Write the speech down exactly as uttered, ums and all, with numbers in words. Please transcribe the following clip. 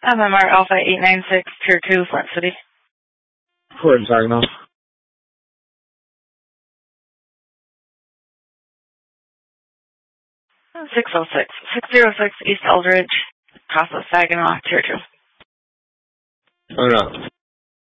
M M R Alpha eight nine six, Tier two, Flint City. Fort Saginaw. six oh six, six oh six East Eldridge, Casa Saginaw, Tier two. Oh no.